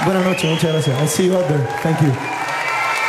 Buenas noches, muchas gracias. I see you out there. Thank you.